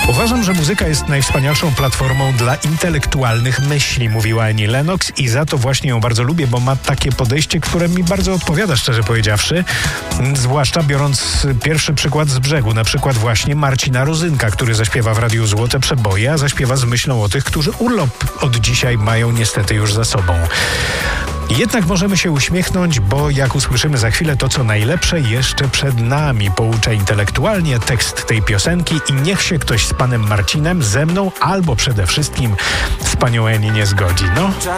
Uważam, że muzyka jest najwspanialszą platformą dla intelektualnych myśli, mówiła Annie Lennox i za to właśnie ją bardzo lubię, bo ma takie podejście, które mi bardzo odpowiada, szczerze powiedziawszy. Zwłaszcza biorąc pierwszy przykład z brzegu, na przykład właśnie Marcina Rozynka, który zaśpiewa w Radiu Złote Przeboje, a zaśpiewa z myślą o tych, którzy urlop od dzisiaj mają niestety już za sobą. Jednak możemy się uśmiechnąć, bo jak usłyszymy za chwilę to, co najlepsze jeszcze przed nami, poucza intelektualnie tekst tej piosenki i niech się ktoś z panem Marcinem, ze mną albo przede wszystkim z panią Eni nie zgodzi. No.